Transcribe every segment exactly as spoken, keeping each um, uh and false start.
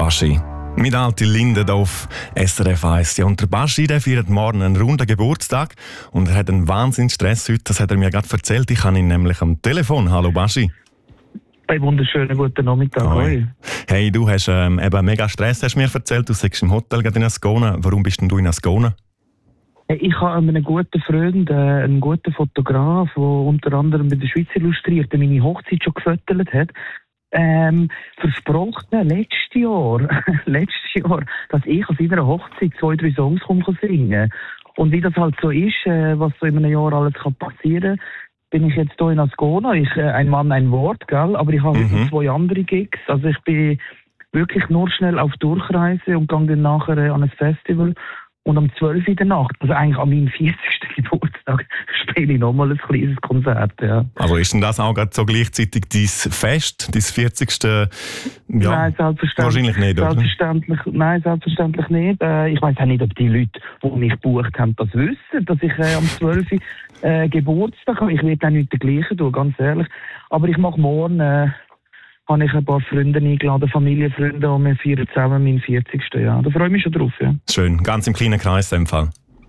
Baschi. Mit alte Linde auf S R F eins. Ja, und der Baschi, der feiert morgen einen runden Geburtstag und er hat einen Wahnsinnsstress heute. Das hat er mir gerade erzählt. Ich habe ihn nämlich am Telefon. Hallo Baschi. Einen wunderschönen guten Nachmittag. Hoi. Hey, du hast ähm, eben mega Stress, hast du mir erzählt. Du sitzt im Hotel gerade in Ascona. Warum bist denn du in Ascona? Ich habe einen guten Freund, äh, einen guten Fotograf, der unter anderem bei der Schweiz illustriert, der meine Hochzeit schon gefotografiert hat. Ähm, versprochen, letztes Jahr, letztes Jahr, dass ich an seiner Hochzeit zwei, drei Songs komme singen. Und wie das halt so ist, äh, was so in einem Jahr alles kann passieren, bin ich jetzt hier in Ascona. Ich, äh, ein Mann, ein Wort, gell? Aber ich habe mhm. noch zwei andere Gigs. Also ich bin wirklich nur schnell auf Durchreise und gehe dann nachher äh, an ein Festival. Und am zwölften in der Nacht, also eigentlich an meinem vierzigsten Geburtstag, spiele ich nochmal ein kleines Konzert. Ja. Also ist denn das auch gerade so gleichzeitig dein Fest, dein vierzigste Ja, nein, selbstverständlich, wahrscheinlich nicht, oder? Selbstverständlich, nein, selbstverständlich nicht. Äh, ich weiss auch nicht, ob die Leute, die mich gebucht haben, das wissen, dass ich äh, am zwölften Äh, Geburtstag habe. Ich werde auch nicht dergleichen tun, ganz ehrlich. Aber ich mache morgen... Äh, habe ich ein paar Freunde eingeladen, Familienfreunde, und wir feiern zusammen meinen vierzigsten Ja. Da freue ich mich schon drauf, ja. Schön, ganz im kleinen Kreis in dem Fall.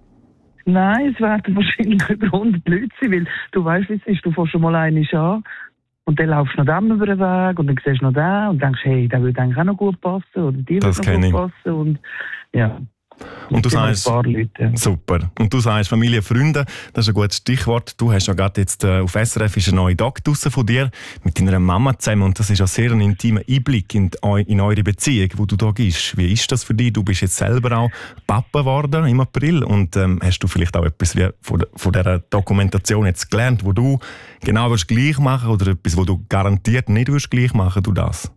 Nein, es werden wahrscheinlich über hundert Leute sein, weil du weißt, wie es ist, du fährst schon mal einen an und dann laufst du noch dem über den Weg und dann siehst du noch den und denkst, hey, der würde eigentlich auch noch gut passen oder die würde noch gut passen und ja. Und du sagst, Leute, ja. Super. Und du sagst Familie, Freunde, das ist ein gutes Stichwort. Du hast ja gerade jetzt äh, auf S R F ist ein neuer Doc draussen von dir mit deiner Mama zusammen und das ist ja sehr ein intimer Einblick in, in eure Beziehung, wo du da gehst. Wie ist das für dich? Du bist jetzt selber auch Papa geworden im April und ähm, hast du vielleicht auch etwas wie von, von dieser Dokumentation jetzt gelernt, wo du genau wirst gleich machen oder etwas, wo du garantiert nicht wirst gleich machen, du das?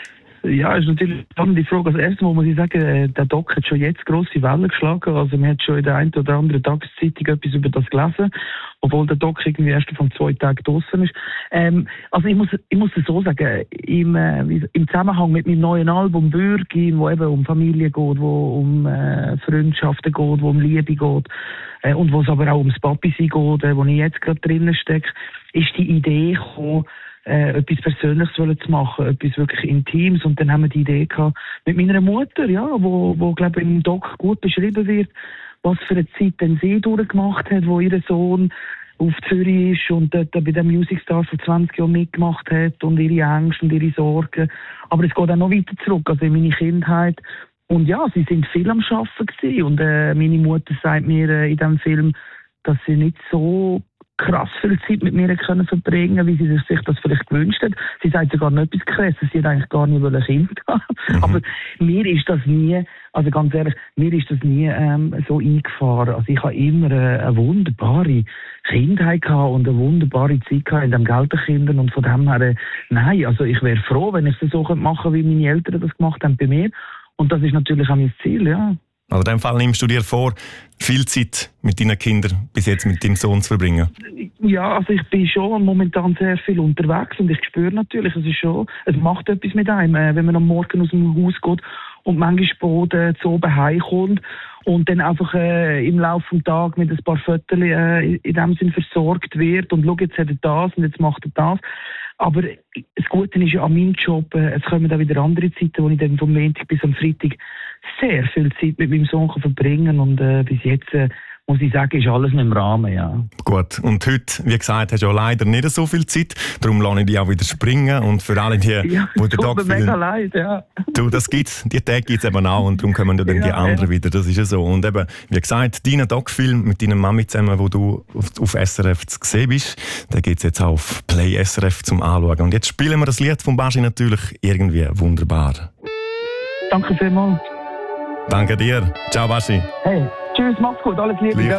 Ja, ist natürlich eine die Frage. Also erstmal muss ich sagen, der Doc hat schon jetzt grosse Wellen geschlagen. Also man hat schon in der einen oder anderen Tageszeitung etwas über das gelesen, obwohl der Doc irgendwie erst von zwei Tagen draussen ist. Ähm, also ich muss, ich muss es so sagen, im, äh, im Zusammenhang mit meinem neuen Album «Bürgin», wo eben um Familie geht, wo um äh, Freundschaften geht, wo um Liebe geht äh, und wo es aber auch ums Papi-Sein geht, äh, wo ich jetzt gerade drinnen stecke, ist die Idee gekommen, Äh, etwas Persönliches zu machen, etwas wirklich Intimes. Und dann haben wir die Idee gehabt mit meiner Mutter, ja, wo, wo glaube ich im Doc gut beschrieben wird, was für eine Zeit denn sie durchgemacht hat, wo ihr Sohn auf Zürich ist und dort bei den Music Stars vor zwanzig Jahren mitgemacht hat und ihre Ängste und ihre Sorgen. Aber es geht auch noch weiter zurück, also in meine Kindheit. Und ja, sie sind viel am Arbeiten gewesen. Und äh, meine Mutter sagt mir äh, in diesem Film, dass sie nicht so krass viel Zeit mit mir können verbringen, wie sie sich das vielleicht gewünscht hat. Sie sagt sogar noch etwas Krasses, sie hat eigentlich gar nicht ein Kind haben. Mhm. Aber mir ist das nie, also ganz ehrlich, mir ist das nie ähm, so eingefahren. Also ich habe immer äh, eine wunderbare Kindheit gehabt und eine wunderbare Zeit gehabt in dem Gelderkindern und von dem her, äh, nein, also ich wäre froh, wenn ich es so machen könnte, wie meine Eltern das gemacht haben bei mir. Und das ist natürlich auch mein Ziel, ja. Also in dem Fall nimmst du dir vor, viel Zeit mit deinen Kindern bis jetzt mit deinem Sohn zu verbringen? Ja, also ich bin schon momentan sehr viel unterwegs und ich spüre natürlich, es ist schon, es macht etwas mit einem, wenn man am Morgen aus dem Haus geht und manchmal Boden zu oben heimkommt und dann einfach äh, im Laufe des Tages mit ein paar Fotos äh, in dem Sinn versorgt wird und schau, jetzt hat er das und jetzt macht er das. Aber das Gute ist ja an meinem Job, äh, es kommen auch wieder andere Zeiten, wo ich dann vom Montag bis am Freitag sehr viel Zeit mit meinem Sohn verbringen kann und äh, bis jetzt äh, muss ich sagen, ist alles noch im Rahmen, ja. Gut, und heute, wie gesagt, hast du ja leider nicht so viel Zeit, darum lasse ich dich auch wieder springen und für alle die, ja, die den Tag mega leid, ja. Du, das gibt's, die Tage gibt es eben auch und darum kommen dann ja, die anderen ja. wieder, das ist ja so. Und eben, wie gesagt, dein Doc-Film mit deiner Mami zusammen, wo du auf, auf S R F zu sehen bist, den gibt es jetzt auch auf Play S R F zum Anschauen. Und jetzt spielen wir das Lied von Baschi natürlich irgendwie wunderbar. Danke vielmals. Danke dir. Ciao, Baschi. Hey, tschüss, mach's gut, alles Liebe.